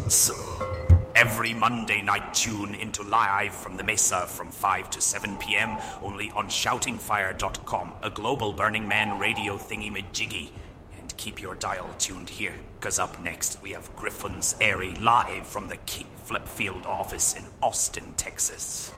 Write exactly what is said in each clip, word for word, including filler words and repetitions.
Griffins. Every Monday night, tune into Live from the Mesa from five to seven p.m. only on shouting fire dot com, a global Burning Man radio thingy-majiggy. And keep your dial tuned here, because up next we have Griffins Airy live from the King Flipfield office in Austin, Texas.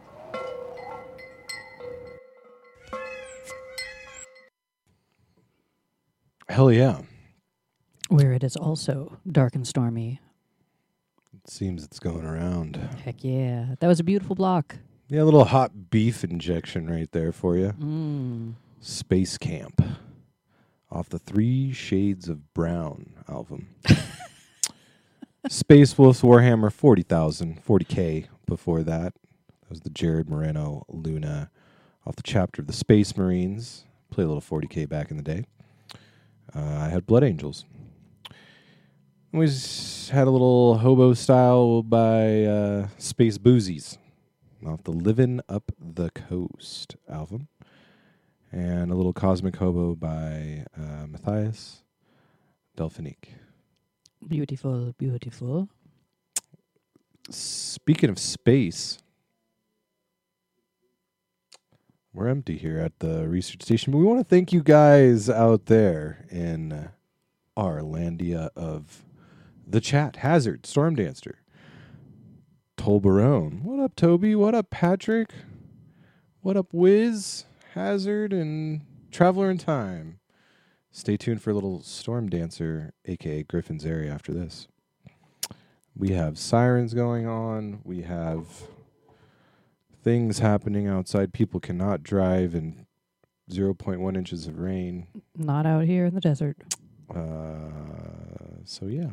Hell yeah. Where it is also dark and stormy. It seems it's going around. Heck yeah. That was a beautiful block. Yeah, a little hot beef injection right there for you. Mm. Space Camp. Off the Three Shades of Brown album. Space Wolves Warhammer forty thousand, forty K before that. That was the Jared Moreno Luna off the chapter of the Space Marines. Play a little forty K back in the day. Uh, I had Blood Angels. We s- had a little hobo style by uh, Space Boozies off the Livin' Up the Coast album. And a little Cosmic Hobo by uh, Matthias Delphinique. Beautiful, beautiful. Speaking of space, we're empty here at the research station, but we want to thank you guys out there in our landia of the chat. Hazard, Storm Dancer, Tolbarone. What up, Toby? What up, Patrick? What up, Wiz, Hazard, and Traveler in Time? Stay tuned for a little Storm Dancer, a k a. Griffin's Area after this. We have sirens going on. We have things happening outside. People cannot drive in zero point one inches of rain. Not out here in the desert. Uh, so, yeah.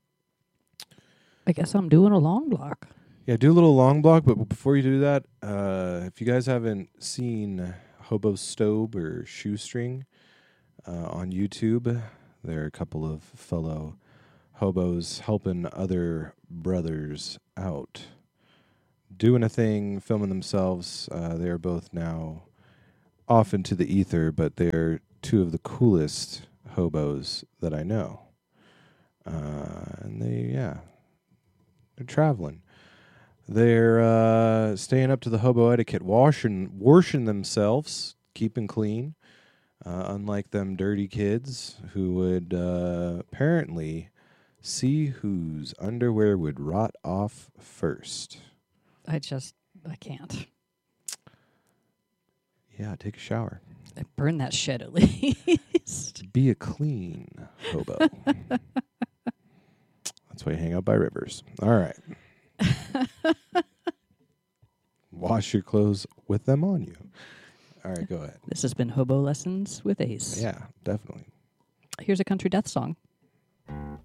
I guess I'm doing a long block. Yeah, do a little long block, but before you do that, uh, if you guys haven't seen Hobo Stobe or Shoestring uh, on YouTube, there are a couple of fellow hobos helping other brothers out, doing a thing, filming themselves. Uh, they are both now off into the ether, but they're two of the coolest hobos that I know. Uh, and they, yeah, they're traveling. They're uh, staying up to the hobo etiquette, washing, washing themselves, keeping clean, uh, unlike them dirty kids who would uh, apparently see whose underwear would rot off first. I just, I can't. Yeah, take a shower. I burn that shit at least. Be a clean hobo. That's why you hang out by rivers. All right. Wash your clothes with them on you. All right, go ahead. This has been Hobo Lessons with Ace. Yeah, definitely. Here's a country death song.